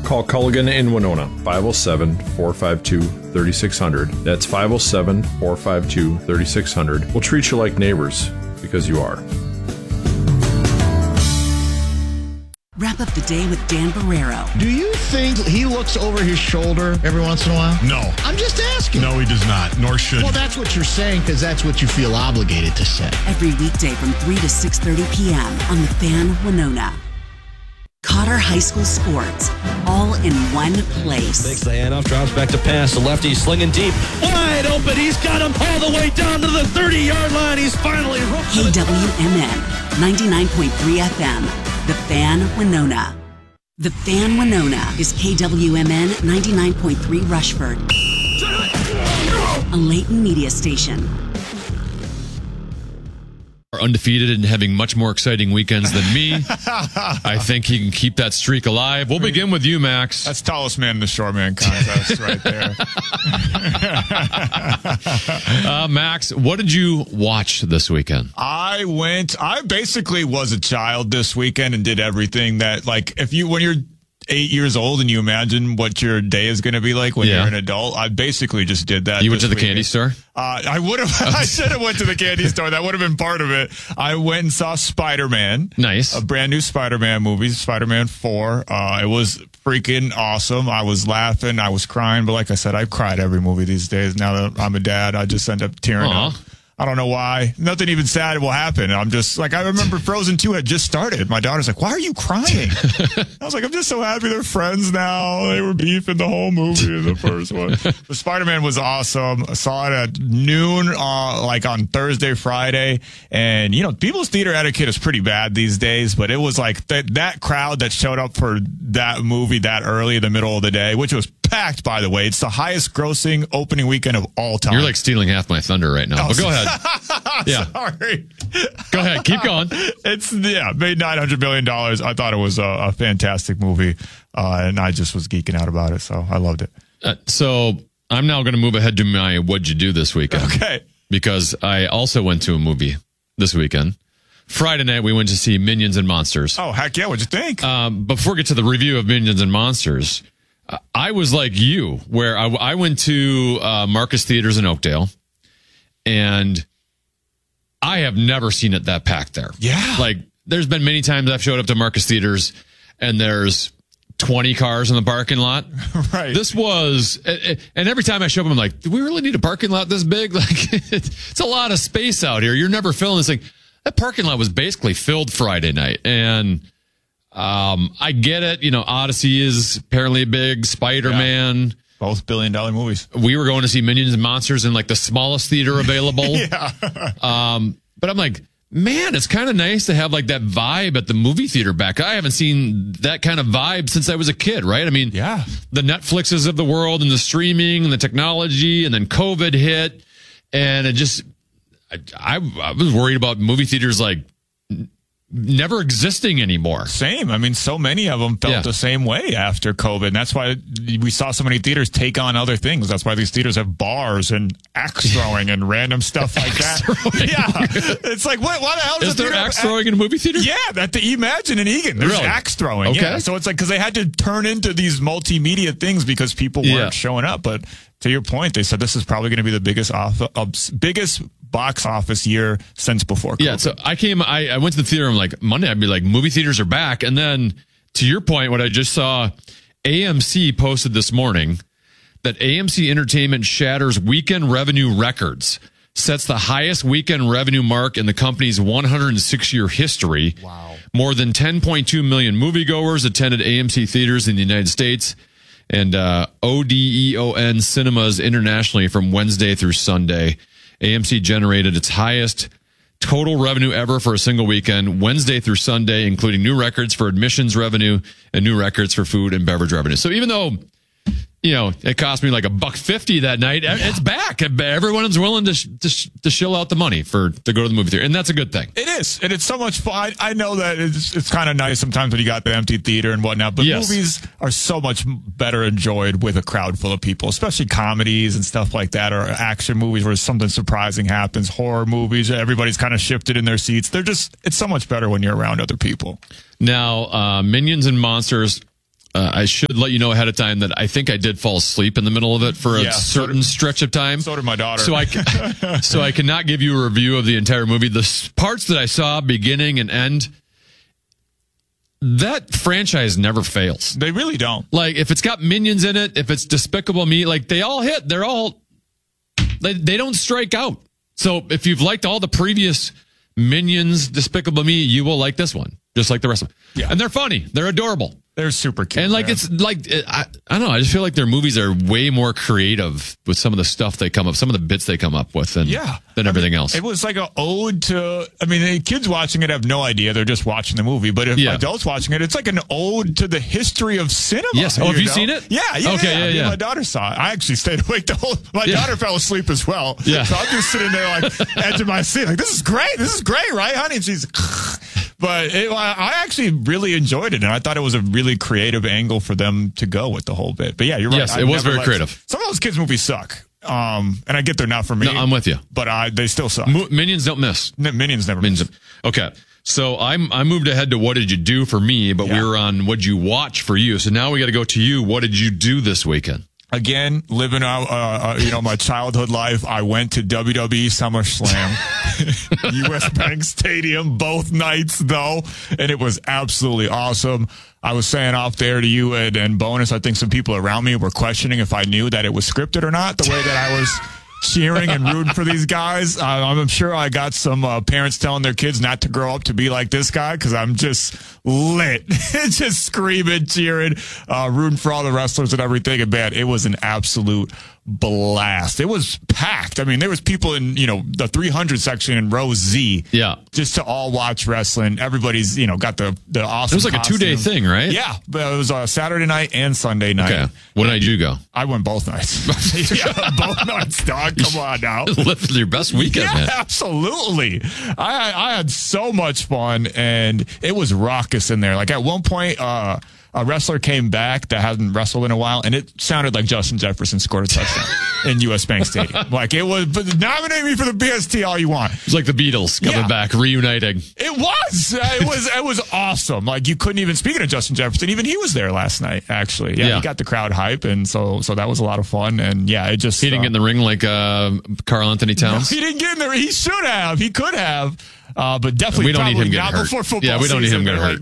call Culligan in Winona, 507-452-3600. That's 507-452-3600. We'll treat you like neighbors, because you are. Wrap up the day with Dan Barrero. Do you think he looks over his shoulder every once in a while? No. I'm just asking. No, he does not, nor should Well, he. that's what you're saying because that's what you feel obligated to say. Every weekday from 3 to 6:30 p.m. on The Fan Winona. Cotter High School sports, all in one place. Takes the handoff, drops back to pass. The lefty slinging deep. Wide open. He's got him all the way down to the 30-yard line. He's finally hooked. KWMN, 99.3 FM. The Fan Winona. The Fan Winona is KWMN 99.3 Rushford, a Leighton media station. Are undefeated and having much more exciting weekends than me. I think he can keep that streak alive. We'll begin with you, Max. That's tallest man in the short man contest right there. Max, what did you watch this weekend? I basically was a child this weekend and did everything that, like, when you're 8 years old and you imagine what your day is going to be like when you're an adult, I basically just did that. You went to the candy store? I would have. I should have went to the candy store. That would have been part of it. I went and saw Spider-Man. Nice. A brand new Spider-Man movie, Spider-Man 4. It was freaking awesome. I was laughing. I was crying. But like I said, I've cried every movie these days. Now that I'm a dad, I just end up tearing up. I don't know why. Nothing even sad will happen. I'm just like, I remember Frozen 2 had just started. My daughter's like, why are you crying? I was like, I'm just so happy they're friends now. They were beefing the whole movie in the first one. But Spider-Man was awesome. I saw it at noon, like on Thursday, Friday. And, you know, people's theater etiquette is pretty bad these days, but it was like that crowd that showed up for that movie that early in the middle of the day, which was packed, by the way. It's the highest grossing opening weekend of all time. You're like stealing half my thunder right now. But go ahead. Yeah. Sorry. Go ahead. Keep going. It's made $900 million. I thought it was a fantastic movie. And I just was geeking out about it. So I loved it. So I'm now going to move ahead to my what'd you do this weekend. Okay. Because I also went to a movie this weekend. Friday night, we went to see Minions and Monsters. Oh, heck yeah. What'd you think? Before we get to the review of Minions and Monsters, I was like you, where I went to Marcus Theaters in Oakdale, and I have never seen it that packed there. Yeah. Like, there's been many times I've showed up to Marcus Theaters, and there's 20 cars in the parking lot. Right. This was, and every time I show up, I'm like, do we really need a parking lot this big? Like, it's a lot of space out here. You're never filling this thing. That parking lot was basically filled Friday night, and I get it. You know, Odyssey is apparently big. Spider-Man. Yeah. Both billion-dollar movies. We were going to see Minions and Monsters in like the smallest theater available. Yeah. But I'm like, man, it's kind of nice to have like that vibe at the movie theater back. I haven't seen that kind of vibe since I was a kid, right? I mean, yeah. The Netflixes of the world and the streaming and the technology, and then COVID hit, and it just, I was worried about movie theaters like never existing anymore. Same. I mean, so many of them felt the same way after COVID. And that's why we saw so many theaters take on other things. That's why these theaters have bars and axe throwing and random stuff like that. Yeah. It's like, why the hell is there axe throwing in a movie theater? Yeah. That the Imagine in Egan. There's axe throwing. Okay. Yeah. So it's like, because they had to turn into these multimedia things because people weren't showing up. But to your point, they said this is probably going to be the biggest box office year since before COVID. Yeah, so I went to the theater, I'm like, Monday, I'd be like, movie theaters are back. And then, to your point, what I just saw, AMC posted this morning that AMC Entertainment shatters weekend revenue records, sets the highest weekend revenue mark in the company's 106-year history. Wow. More than 10.2 million moviegoers attended AMC theaters in the United States and ODEON cinemas internationally from Wednesday through Sunday. AMC generated its highest total revenue ever for a single weekend, Wednesday through Sunday, including new records for admissions revenue and new records for food and beverage revenue. So even though, you know, it cost me like $1.50 that night, it's back. Everyone's willing to shill out the money to go to the movie theater, and that's a good thing. It is, and it's so much fun. I know that it's kind of nice sometimes when you got the empty theater and whatnot, but movies are so much better enjoyed with a crowd full of people, especially comedies and stuff like that, or action movies where something surprising happens, horror movies, everybody's kind of shifted in their seats. It's so much better when you're around other people. Now, Minions and Monsters, I should let you know ahead of time that I think I did fall asleep in the middle of it for a certain stretch of time. So did my daughter. So I cannot give you a review of the entire movie. The parts that I saw, beginning and end, that franchise never fails. They really don't. Like, if it's got Minions in it, if it's Despicable Me, like, they all hit. They don't strike out. So if you've liked all the previous Minions, Despicable Me, you will like this one, just like the rest of them. Yeah. And they're funny. They're adorable. They're super cute. And like, it's like, I don't know. I just feel like their movies are way more creative with some of the stuff they come up, some of the bits they come up with than everything else. It was like an ode to, I mean, the kids watching it have no idea. They're just watching the movie. But if adults watching it, it's like an ode to the history of cinema. Yes. Oh, have you seen it? Yeah. Okay. Yeah. My daughter saw it. I actually stayed awake my daughter fell asleep as well. Yeah. So I'm just sitting there like edge of my seat. Like, this is great. This is great, right, honey? And she's, but I actually really enjoyed it. And I thought it was a really creative angle for them to go with the whole bit. But yeah, you're right. Yes, it was very creative. Some of those kids movies suck. And I get they're not for me. No, I'm with you. But they still suck. Minions don't miss. Minions never miss. Okay. So I moved ahead to what did you do for me, but we were on what did you watch for you. So now we got to go to you. What did you do this weekend? Again, living out, my childhood life. I went to WWE SummerSlam, US Bank Stadium, both nights though, and it was absolutely awesome. I was saying off there to you and Bonus, I think some people around me were questioning if I knew that it was scripted or not, the way that I was cheering and rooting for these guys. I'm sure I got some parents telling their kids not to grow up to be like this guy because I'm just lit, just screaming, cheering, rooting for all the wrestlers and everything. And man, it was an absolute blast. It was packed. I mean, there was people in, the 300 section in row Z. Yeah. Just to all watch wrestling. Everybody's, got the awesome It was like costume. a 2-day thing, right? Yeah. But it was Saturday night and Sunday night. Okay. What night did you go? I went both nights. Yeah, both nights, dog. Come on now. Lived your best weekend, man. Absolutely. I had so much fun, and it was raucous in there. Like at one point, a wrestler came back that hadn't wrestled in a while, and it sounded like Justin Jefferson scored a touchdown in US Bank Stadium. Like it was, but nominate me for the BST all you want. It's like the Beatles coming back, reuniting. It was awesome. Like you couldn't even, speaking of Justin Jefferson, even he was there last night, actually. Yeah. He got the crowd hype, and so that was a lot of fun. And yeah, it just. He didn't get in the ring like Karl Anthony Towns? No, he didn't get in there. He should have. He could have. But definitely we don't need him getting not hurt. Before football yeah, we don't need him getting hurt.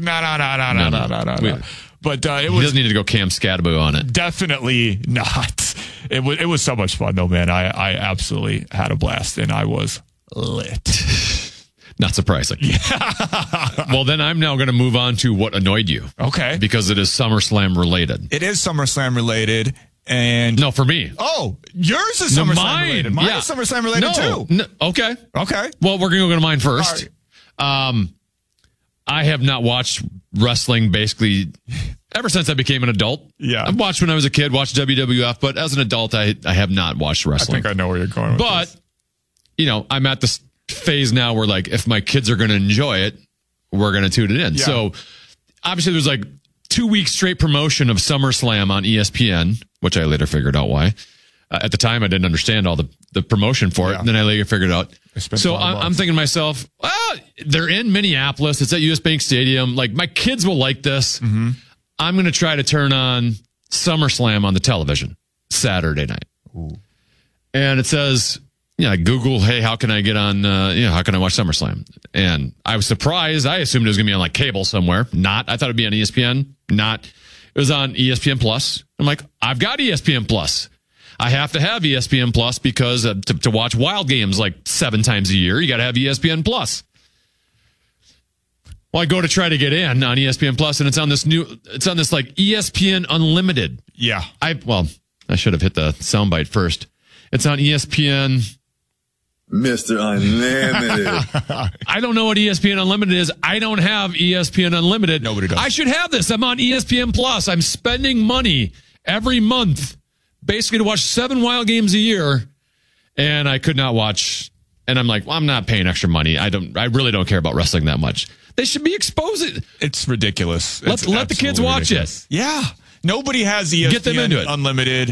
No. But it was. He doesn't need to go Cam Scadaboo on it. Definitely not. It was so much fun though, man. I absolutely had a blast, and I was lit. Not surprising. Well, then I'm now going to move on to what annoyed you. Okay. Because it is SummerSlam related. It is SummerSlam related. And no, for me. Oh, yours is SummerSlam related. Mine is SummerSlam related too. No, okay. Well, we're going to go to mine first. Right. I have not watched wrestling basically ever since I became an adult. Yeah. I've watched when I was a kid, watched WWF, but as an adult, I have not watched wrestling. I think I know where you're going with this. But, I'm at this phase now where, like, if my kids are going to enjoy it, we're going to tune it in. Yeah. So, obviously, there's like 2 weeks straight promotion of SummerSlam on ESPN, which I later figured out why. At the time, I didn't understand all the promotion for it. And then I later figured it out. So I'm thinking to myself, well, they're in Minneapolis. It's at US Bank Stadium. Like, my kids will like this. Mm-hmm. I'm going to try to turn on SummerSlam on the television Saturday night. Ooh. And it says, I Google, hey, how can I get on, how can I watch SummerSlam? And I was surprised. I assumed it was going to be on like cable somewhere. Not. I thought it'd be on ESPN. Not. It was on ESPN Plus. I'm like, I've got ESPN Plus. I have to have ESPN Plus because to watch Wild Games like 7 times a year, you got to have ESPN Plus. Well, I go to try to get in on ESPN Plus, and it's on this like ESPN Unlimited. Yeah. I should have hit the soundbite first. It's on ESPN. Mr. Unlimited. I don't know what ESPN Unlimited is. I don't have ESPN Unlimited. Nobody does. I should have this. I'm on ESPN Plus. I'm spending money every month basically to watch 7 Wild Games a year, and I could not watch. And I'm like, well, I'm not paying extra money. I really don't care about wrestling that much. They should be exposed. It's ridiculous. Let the kids watch it. Yeah. Nobody has ESPN Get them into it. Unlimited.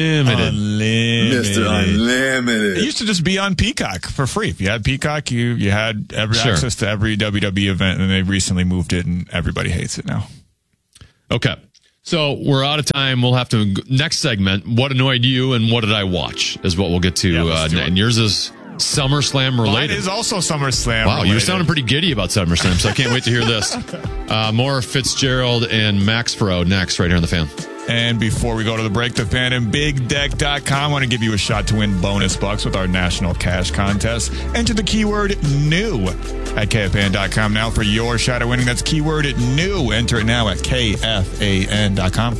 Mr. Unlimited. It used to just be on Peacock for free. If you had Peacock, you had access to every WWE event, and they recently moved it, and everybody hates it now. Okay. So we're out of time. We'll have to next segment. What annoyed you and what did I watch is what we'll get to. And yours is SummerSlam related. Mine is also SummerSlam. Wow, related. you're sounding pretty giddy about SummerSlam, so I can't wait to hear this. More Fitzgerald and Maxfro next, right here on The Fan. And before we go to the break, the Fan and BigDeck.com want to give you a shot to win bonus bucks with our national cash contest. Enter the keyword new at KFAN.com now for your shot at winning. That's keyword new. Enter it now at KFAN.com.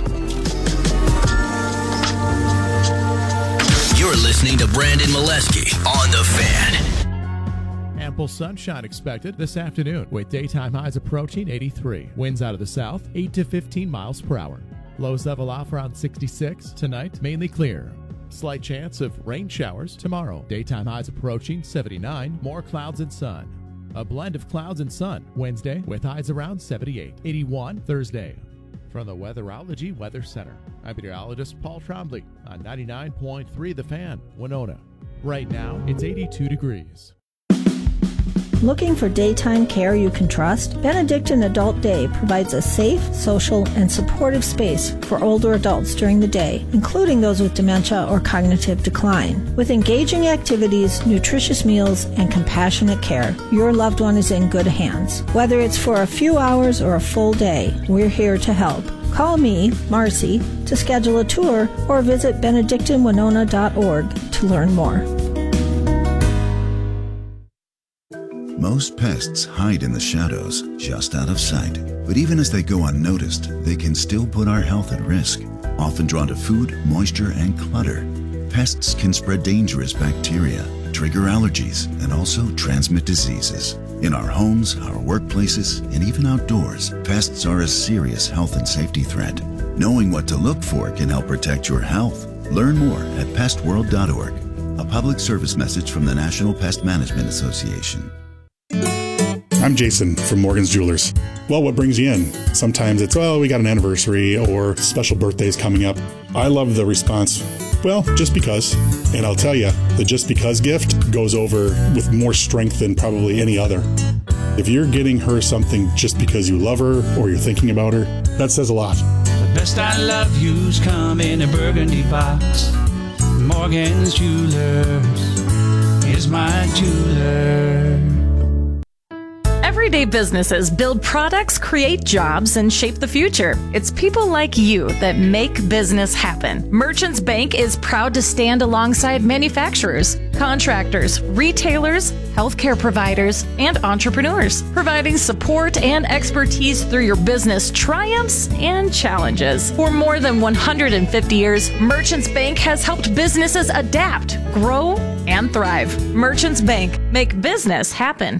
You're listening to Brandon Molesky on The Fan. Ample sunshine expected this afternoon with daytime highs approaching 83. Winds out of the south, 8 to 15 miles per hour. Lows level off around 66. Tonight, mainly clear. Slight chance of rain showers tomorrow. Daytime highs approaching 79. More clouds and sun. A blend of clouds and sun Wednesday with highs around 78. 81 Thursday. From the Weatherology Weather Center, I'm meteorologist Paul Trombley on 99.3 The Fan, Winona. Right now, it's 82 degrees. Looking for daytime care you can trust? Benedictine Adult Day provides a safe, social, and supportive space for older adults during the day, including those with dementia or cognitive decline. With engaging activities, nutritious meals, and compassionate care, your loved one is in good hands. Whether it's for a few hours or a full day, we're here to help. Call me, Marcy, to schedule a tour or visit benedictinewinona.org to learn more. Most pests hide in the shadows, just out of sight. But even as they go unnoticed, they can still put our health at risk. Often drawn to food, moisture, and clutter, pests can spread dangerous bacteria, trigger allergies, and also transmit diseases. In our homes, our workplaces, and even outdoors, pests are a serious health and safety threat. Knowing what to look for can help protect your health. Learn more at pestworld.org. A public service message from the National Pest Management Association. I'm Jason from Morgan's Jewelers. Well, what brings you in? Sometimes it's, well, we got an anniversary or special birthdays coming up. I love the response, well, just because. And I'll tell you, the just because gift goes over with more strength than probably any other. If you're getting her something just because you love her or you're thinking about her, that says a lot. The best I love you's come in a burgundy box. Morgan's Jewelers is my jeweler. Everyday businesses build products, create jobs, and shape the future. It's people like you that make business happen. Merchants Bank is proud to stand alongside manufacturers, contractors, retailers, healthcare providers, and entrepreneurs, providing support and expertise through your business triumphs and challenges. For more than 150 years, Merchants Bank has helped businesses adapt, grow, and thrive. Merchants Bank, make business happen.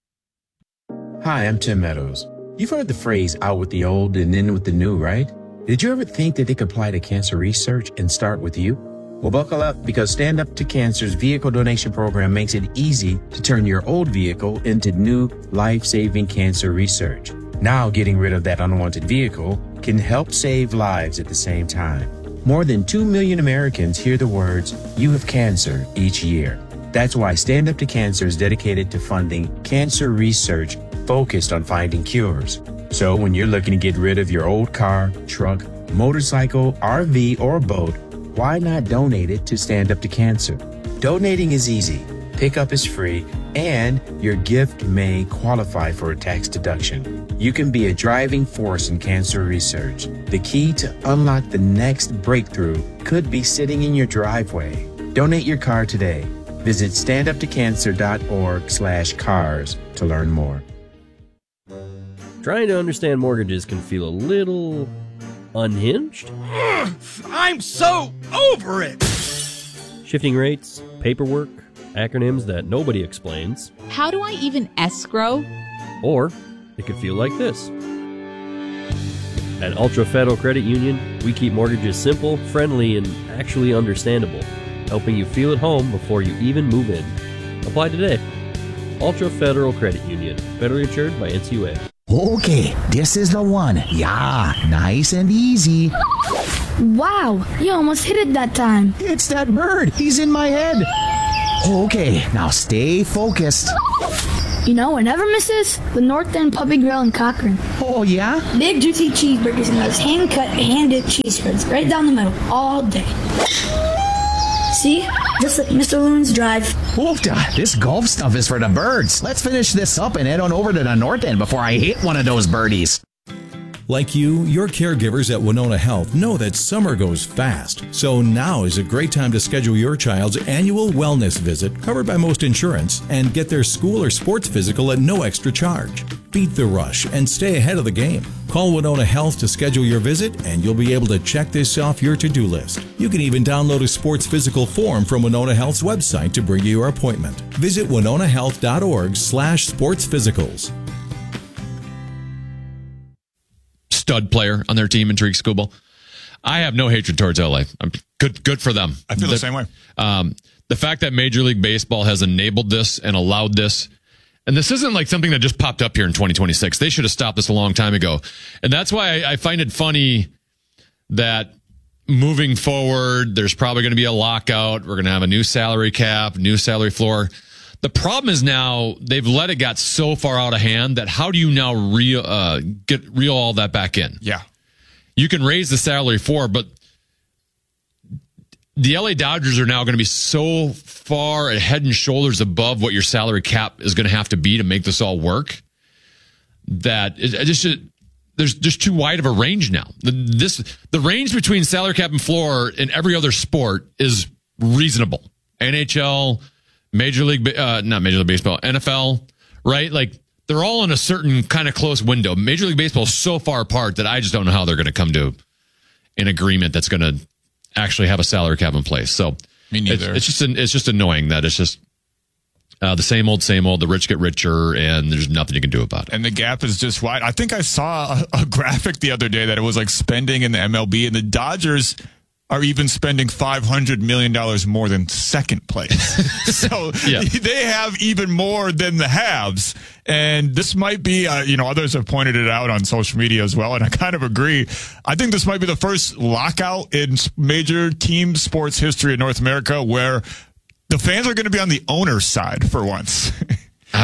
Hi, I'm Tim Meadows. You've heard the phrase out with the old and in with the new, right? Did you ever think that they could apply to cancer research and start with you? Well, buckle up, because Stand Up to Cancer's vehicle donation program makes it easy to turn your old vehicle into new life-saving cancer research. Now, getting rid of that unwanted vehicle can help save lives at the same time. More than 2 million Americans hear the words, "You have cancer," each year. That's why Stand Up to Cancer is dedicated to funding cancer research focused on finding cures. So when you're looking to get rid of your old car, truck, motorcycle, RV, or boat, why not donate it to Stand Up to Cancer? Donating is easy, pickup is free, and your gift may qualify for a tax deduction. You can be a driving force in cancer research. The key to unlock the next breakthrough could be sitting in your driveway. Donate your car today. Visit standuptocancer.org/cars to learn more. Trying to understand mortgages can feel a little unhinged. I'm so over it! Shifting rates, paperwork, acronyms that nobody explains. How do I even escrow? Or it could feel like this. At Ultra Federal Credit Union, we keep mortgages simple, friendly, and actually understandable, helping you feel at home before you even move in. Apply today. Ultra Federal Credit Union, federally insured by NCUA. Okay, this is the one. Yeah, nice and easy. Wow, you almost hit it that time. It's that bird. He's in my head. Okay, now stay focused. You know what never misses? The North End Puppy Grill in Cochrane. Oh, yeah? Big juicy cheeseburgers and those hand-cut, hand-dipped cheese spreads right down the middle all day. See? Just like Mr. Loon's Drive. Oh, this golf stuff is for the birds. Let's finish this up and head on over to the North End before I hit one of those birdies. Like you, your caregivers at Winona Health know that summer goes fast. So now is a great time to schedule your child's annual wellness visit covered by most insurance and get their school or sports physical at no extra charge. Beat the rush and stay ahead of the game. Call Winona Health to schedule your visit and you'll be able to check this off your to-do list. You can even download a sports physical form from Winona Health's website to bring you your appointment. Visit winonahealth.org/sportsphysicals. Stud player on their team in Tariq Skubal. I have no hatred towards LA. I'm good for them. I feel the same way. The fact that Major League Baseball has enabled this and allowed this, and this isn't like something that just popped up here in 2026. They should have stopped this a long time ago. And that's why I find it funny that moving forward, there's probably going to be a lockout. We're going to have a new salary cap, new salary floor. The problem is now they've let it get so far out of hand that how do you now reel all that back in? Yeah. You can raise the salary floor, but the LA Dodgers are now going to be so far head and shoulders above what your salary cap is going to have to be to make this all work that there's just too wide of a range now. The range between salary cap and floor in every other sport is reasonable. NHL, not Major League Baseball, NFL, right? Like they're all in a certain kind of close window. Major League Baseball is so far apart that I just don't know how they're going to come to an agreement that's going to actually have a salary cap in place. So me neither. It's just annoying that it's just the same old. The rich get richer, and there's nothing you can do about it. And the gap is just wide. I think I saw a graphic the other day that it was like spending in the MLB, and the Dodgers are even spending $500 million more than second place. So they have even more than the haves. And this might be, others have pointed it out on social media as well, and I kind of agree. I think this might be the first lockout in major team sports history in North America where the fans are going to be on the owner's side for once. In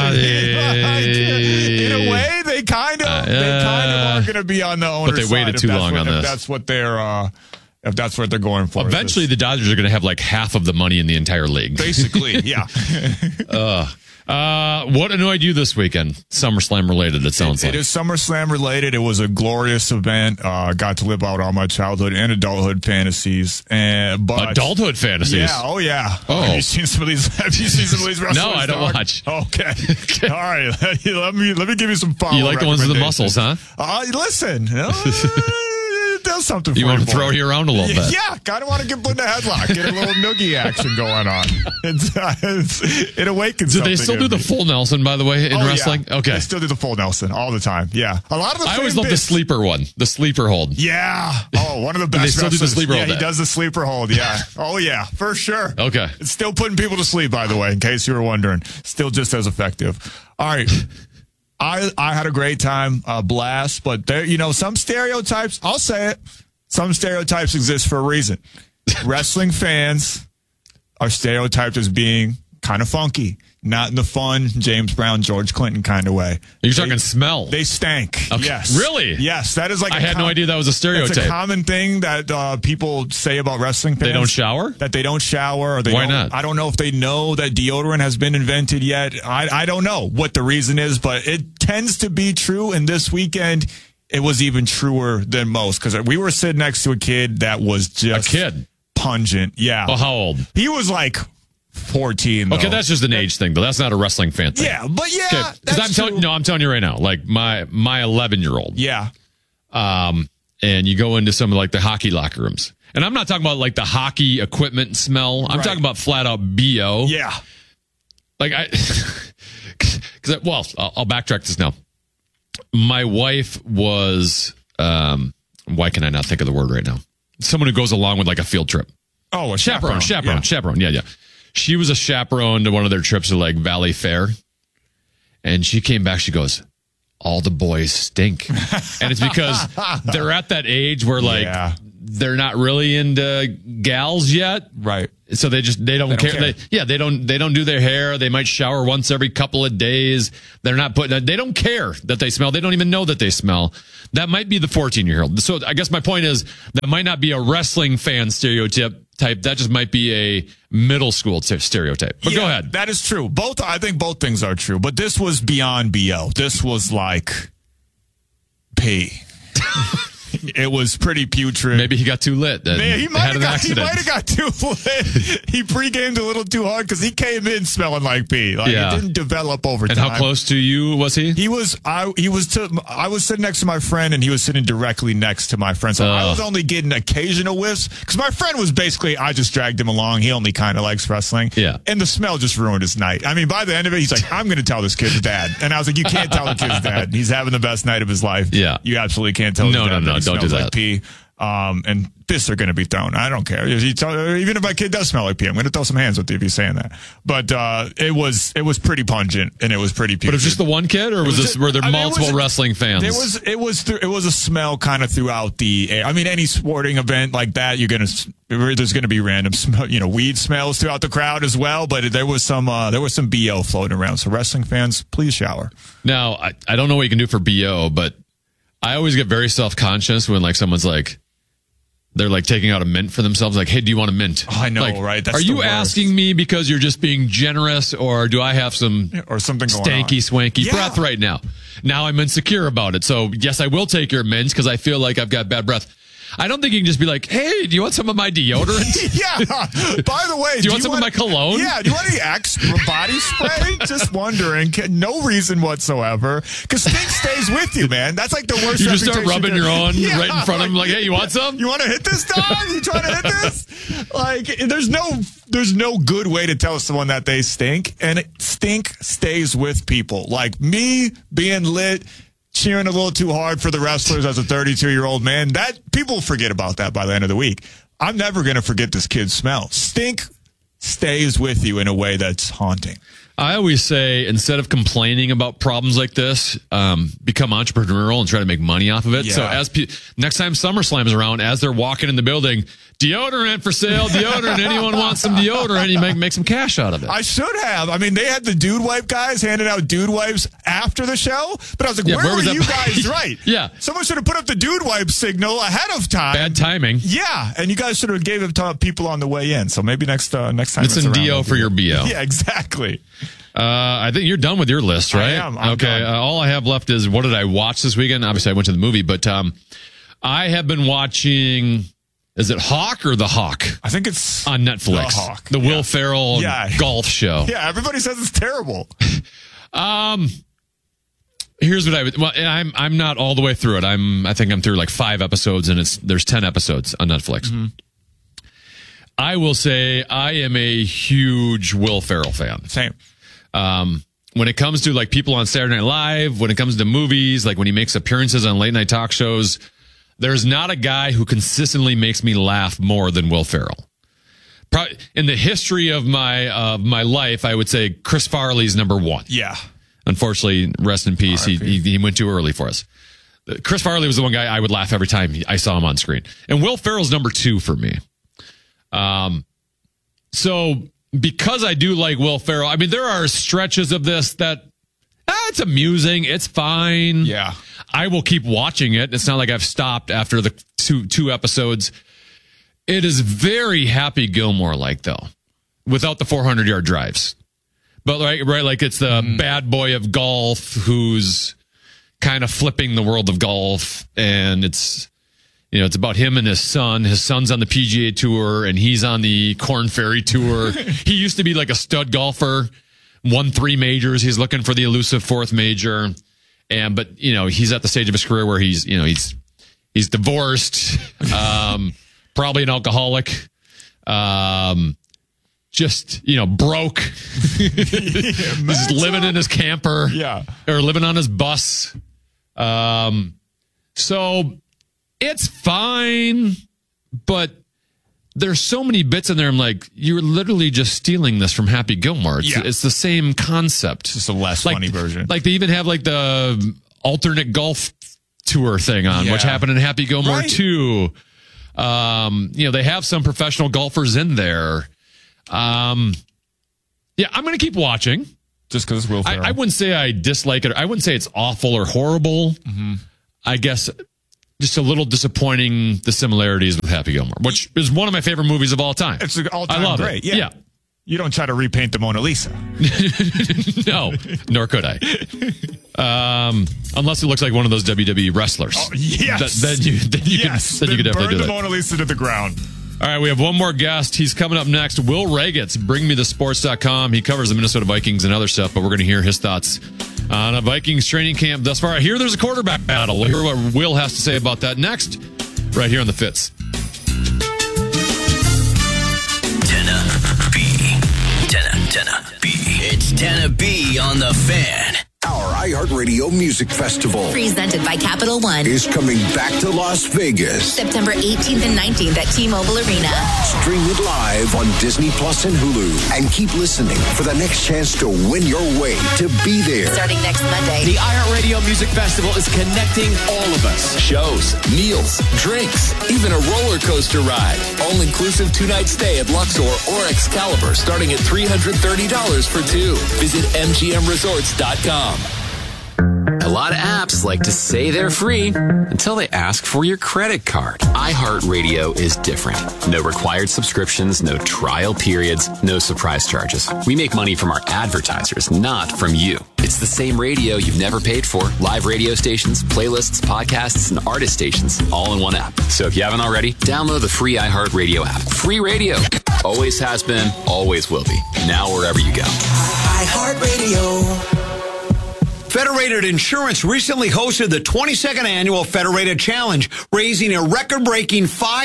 a way, they kind of are going to be on the owner's side. But they waited too long on this. If that's what they're going for. Eventually, the Dodgers are going to have like half of the money in the entire league. Basically, yeah. What annoyed you this weekend? SummerSlam related, it sounds like. It is SummerSlam related. It was a glorious event. Got to live out all my childhood and adulthood fantasies. Adulthood fantasies? Yeah. Oh, yeah. Oh. Have you seen some of these wrestlers? No, I don't watch. Okay. All right. Let me give you some follow-up. You like the ones with the muscles, huh? Listen. It does something for you. Want to throw you around a little bit. Yeah, kind of want to get put in a headlock, get a little noogie action going on. It awakens. Do they still do the full Nelson, by the way, in wrestling? Yeah. Okay. They still do the full Nelson all the time. Yeah. A lot of the I always love the sleeper one, the sleeper hold. Yeah. Oh, one of the best. They still do the sleeper hold. Yeah, he does the sleeper hold. Yeah. Oh, yeah, for sure. Okay. It's still putting people to sleep, by the way, in case you were wondering. Still just as effective. All right. I had a great time, blast, but there, some stereotypes, I'll say it. Some stereotypes exist for a reason. Wrestling fans are stereotyped as being kind of funky, not in the fun James Brown, George Clinton kind of way. You're talking smell. They stank. Okay. Yes. Really? Yes. That is like I had no idea that was a stereotype. It's a common thing that people say about wrestling fans. They don't shower? That they don't shower. Or Why not? I don't know if they know that deodorant has been invented yet. I don't know what the reason is, but it tends to be true. And this weekend, it was even truer than most because we were sitting next to a kid that was just pungent. Yeah. Well, how old? He was like 14. Though. Okay, that's just an age thing, though. That's not a wrestling fan thing. Yeah, but yeah, because I'm telling you right now, like my 11-year-old. Yeah. And you go into some of like the hockey locker rooms, and I'm not talking about like the hockey equipment smell. I'm talking about flat out BO. Yeah. Like I'll backtrack this now. My wife was, why can I not think of the word right now? Someone who goes along with like a field trip. Oh, a chaperone. Yeah. She was a chaperone to one of their trips to like Valley Fair. And she came back, she goes, all the boys stink. And it's because they're at that age where like they're not really into gals yet. Right. So they don't care. They don't do their hair. They might shower once every couple of days. They don't care that they smell. They don't even know that they smell. That might be the 14-year-old. So I guess my point is that might not be a wrestling fan stereotype. That just might be a middle school stereotype. But go ahead. That is true. I think both things are true. But this was beyond BO. This was like pee. It was pretty putrid. Maybe he got too lit. He might have got too lit. He pre-gamed a little too hard because he came in smelling like pee. It didn't develop over time. And how close to you was he? I was sitting next to my friend, and he was sitting directly next to my friend. So I was only getting occasional whiffs because my friend was basically, I just dragged him along. He only kind of likes wrestling. Yeah. And the smell just ruined his night. I mean, by the end of it, he's like, I'm going to tell this kid's dad. And I was like, you can't tell the kid's dad. He's having the best night of his life. Yeah. You absolutely can't tell his dad. No, don't do that. Like pee. And fists are going to be thrown. I don't care. Even if my kid does smell like pee, I'm going to throw some hands with you if he's saying that. But it was pretty pungent and it was pretty putrid. But it was just the one kid, or were there multiple wrestling fans? It was a smell kind of throughout the air. I mean, any sporting event like that, there's going to be random weed smells throughout the crowd as well. But there was some BO floating around. So wrestling fans, please shower. Now, I don't know what you can do for BO, but I always get very self-conscious when someone's they're taking out a mint for themselves. Like, hey, do you want a mint? Oh, I know, right? That's are you asking me because you're just being generous, or do I have something stanky, swanky breath right now? Now I'm insecure about it. So yes, I will take your mint because I feel like I've got bad breath. I don't think you can just be like, hey, do you want some of my deodorant? Yeah. By the way, do you want some of my cologne? Yeah. Do you want any extra body spray? Just wondering. No reason whatsoever. Because stink stays with you, man. That's like the worst. You just start rubbing your own right in front of him, like, hey, you want some? You want to hit this, dog? You trying to hit this? There's no good way to tell someone that they stink, and stink stays with people. Like me being lit, cheering a little too hard for the wrestlers as a 32-year-old man, that people forget about that by the end of the week. I'm never going to forget this kid's smell. Stink stays with you in a way that's haunting. I always say, instead of complaining about problems like this, become entrepreneurial and try to make money off of it. Yeah. So next time SummerSlam is around, as they're walking in the building, deodorant for sale, deodorant. Anyone wants some deodorant? You make some cash out of it. I should have. I mean, they had the dude wipe guys handing out dude wipes after the show, but I was like, where were you guys? Right. Yeah. Someone should have put up the dude wipe signal ahead of time. Bad timing. Yeah, and you guys should have gave it to people on the way in. So maybe next time it's in DO for your BO. Yeah, exactly. I think you're done with your list, right? I am. I'm okay. done. All I have left is, what did I watch this weekend? Obviously, I went to the movie, but I have been watching. Is it Hawk or The Hawk? I think it's on Netflix. The Hawk. The Will Ferrell golf show. Yeah, everybody says it's terrible. Here's what I would. Well, I'm not all the way through it. I think I'm through 5 episodes, and there's 10 episodes on Netflix. Mm-hmm. I will say I am a huge Will Ferrell fan. Same. When it comes to people on Saturday Night Live, when it comes to movies, when he makes appearances on late night talk shows, there's not a guy who consistently makes me laugh more than Will Ferrell. Probably, in the history of my life, I would say Chris Farley's number one. Yeah. Unfortunately, rest in peace. He went too early for us. Chris Farley was the one guy I would laugh every time I saw him on screen. And Will Ferrell's number 2 for me. So because I do like Will Ferrell, I mean, there are stretches of this that it's amusing. It's fine. Yeah. I will keep watching it. It's not like I've stopped after the two episodes. It is very Happy Gilmore-like, though, without the 400-yard drives. But right, it's the bad boy of golf who's kind of flipping the world of golf, and it's about him and his son. His son's on the PGA Tour, and he's on the Korn Ferry Tour. He used to be a stud golfer, won 3 majors. He's looking for the elusive 4th major, but he's at the stage of his career where he's divorced, probably an alcoholic, just broke. He's living in his camper, or living on his bus. So it's fine, but there's so many bits in there. I'm like, you're literally just stealing this from Happy Gilmore. It's the same concept, just a less funny version. They even have the alternate golf tour thing on, which happened in Happy Gilmore too. They have some professional golfers in there. I'm going to keep watching. Just because it's Will Ferrell. I wouldn't say I dislike it. I wouldn't say it's awful or horrible. Mm-hmm. I guess just a little disappointing, the similarities with Happy Gilmore, which is one of my favorite movies of all time. It's an all-time I love great. it. Yeah. You don't try to repaint the Mona Lisa. No, nor could I. Unless it looks like one of those WWE wrestlers. Oh, yes. Then you could definitely burn do the that. Mona Lisa to the ground. All right, we have one more guest. He's coming up next. Will Raggetts, BringMeTheSports.com. He covers the Minnesota Vikings and other stuff, but we're going to hear his thoughts on a Vikings training camp thus far. I hear there's a quarterback battle. We'll hear what Will has to say about that next, right here on The Fitz. Tenna B. It's Tenna B on The Fan. Our iHeartRadio Music Festival, presented by Capital One, is coming back to Las Vegas. September 18th and 19th at T-Mobile Arena. Stream it live on Disney Plus and Hulu. And keep listening for the next chance to win your way to be there. Starting next Monday. The iHeartRadio Music Festival is connecting all of us. Shows, meals, drinks, even a roller coaster ride. All-inclusive 2-night stay at Luxor or Excalibur starting at $330 for two. Visit MGMResorts.com. A lot of apps like to say they're free until they ask for your credit card. iHeartRadio is different. No required subscriptions, no trial periods, no surprise charges. We make money from our advertisers, not from you. It's the same radio you've never paid for. Live radio stations, playlists, podcasts, and artist stations all in one app. So if you haven't already, download the free iHeartRadio app. Free radio. Always has been, always will be. Now wherever you go. iHeartRadio. Federated Insurance recently hosted the 22nd annual Federated Challenge, raising a record-breaking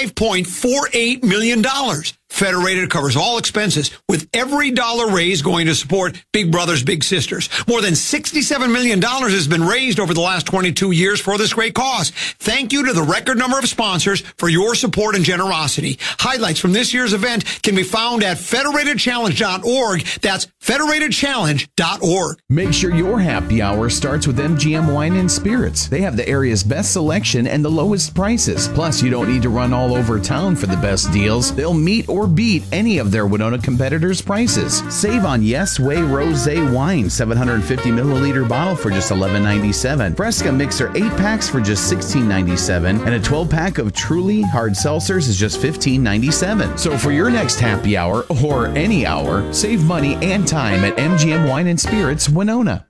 $5.48 million. Federated covers all expenses, with every dollar raised going to support Big Brothers Big Sisters. More than $67 million has been raised over the last 22 years for this great cause. Thank you to the record number of sponsors for your support and generosity. Highlights from this year's event can be found at federatedchallenge.org. That's federatedchallenge.org. Make sure your happy hour starts with MGM Wine and Spirits. They have the area's best selection and the lowest prices. Plus, you don't need to run all over town for the best deals. They'll meet or beat any of their Winona competitors' prices. Save on Yes Way Rosé wine, 750 milliliter bottle for just $11.97. Fresca Mixer 8-packs for just $16.97. And a 12-pack of Truly hard seltzers is just $15.97. So for your next happy hour, or any hour, save money and time at MGM Wine and Spirits, Winona.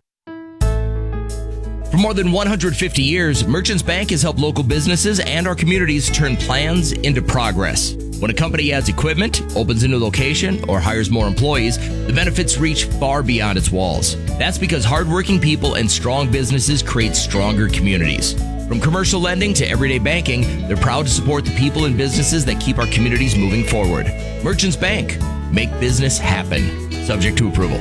For more than 150 years, Merchants Bank has helped local businesses and our communities turn plans into progress. When a company adds equipment, opens a new location, or hires more employees, the benefits reach far beyond its walls. That's because hardworking people and strong businesses create stronger communities. From commercial lending to everyday banking, they're proud to support the people and businesses that keep our communities moving forward. Merchants Bank. Make business happen. Subject to approval.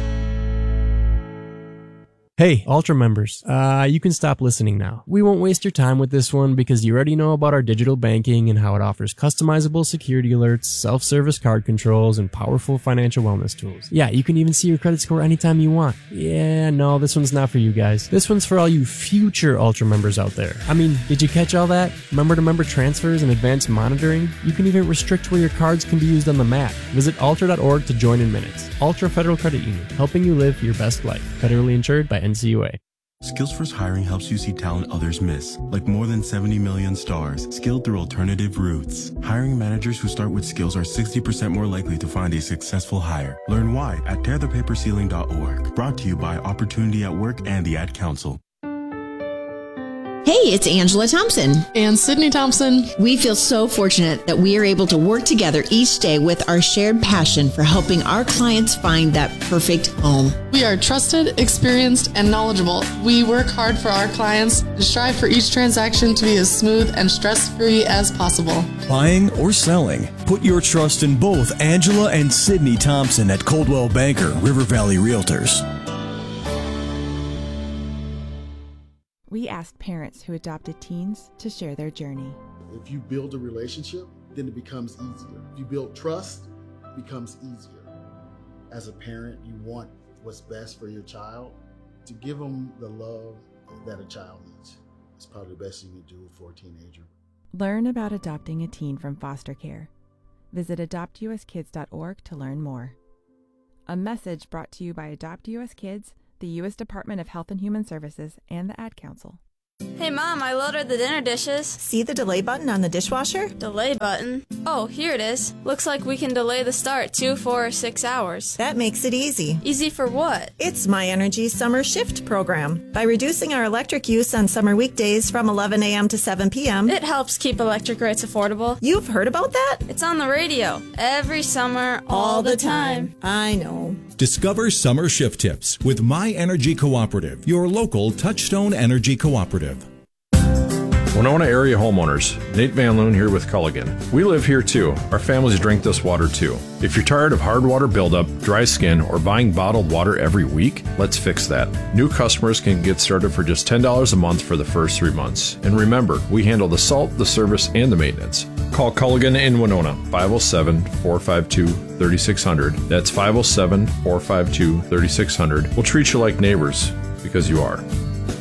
Hey, Ultra members, you can stop listening now. We won't waste your time with this one because you already know about our digital banking and how it offers customizable security alerts, self-service card controls, and powerful financial wellness tools. Yeah, you can even see your credit score anytime you want. Yeah, no, this one's not for you guys. This one's for all you future Ultra members out there. I mean, did you catch all that? Member-to-member transfers and advanced monitoring? You can even restrict where your cards can be used on the map. Visit ultra.org to join in minutes. Ultra Federal Credit Union, helping you live your best life. Federally insured by NCUA. Skillsforce Hiring helps you see talent others miss, like more than 70 million stars, skilled through alternative routes. Hiring managers who start with skills are 60% more likely to find a successful hire. Learn why at tearthepaperceiling.org. Brought to you by Opportunity at Work and the Ad Council. Hey, it's Angela Thompson. And Sydney Thompson. We feel so fortunate that we are able to work together each day with our shared passion for helping our clients find that perfect home. We are trusted, experienced, and knowledgeable. We work hard for our clients and strive for each transaction to be as smooth and stress-free as possible. Buying or selling? Put your trust in both Angela and Sydney Thompson at Coldwell Banker, River Valley Realtors. We asked parents who adopted teens to share their journey. If you build a relationship, then it becomes easier. If you build trust, it becomes easier. As a parent, you want what's best for your child. To give them the love that a child needs is probably the best you can do for a teenager. Learn about adopting a teen from foster care. Visit adoptuskids.org to learn more. A message brought to you by Adopt US Kids, the U.S. Department of Health and Human Services, and the Ad Council. Hey Mom, I loaded the dinner dishes. See the delay button on the dishwasher? Delay button? Oh, here it is. Looks like we can delay the start 2, 4, or 6 hours. That makes it easy. Easy for what? It's My Energy Summer Shift program. By reducing our electric use on summer weekdays from 11 a.m. to 7 p.m. It helps keep electric rates affordable. You've heard about that? It's on the radio. Every summer, all the time. I know. Discover summer shift tips with My Energy Cooperative, your local Touchstone Energy Cooperative. Winona area homeowners, Nate Van Loon here with Culligan. We live here too. Our families drink this water too. If you're tired of hard water buildup, dry skin, or buying bottled water every week, let's fix that. New customers can get started for just $10 a month for the first 3 months. And remember, we handle the salt, the service, and the maintenance. Call Culligan in Winona, 507-452-3600. That's 507-452-3600. We'll treat you like neighbors, because you are.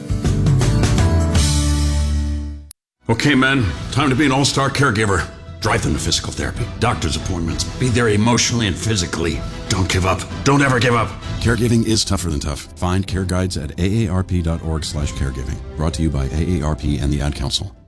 Okay, men, time to be an all-star caregiver. Drive them to physical therapy, doctor's appointments, be there emotionally and physically. Don't give up. Don't ever give up. Caregiving is tougher than tough. Find care guides at aarp.org/caregiving. Brought to you by AARP and the Ad Council.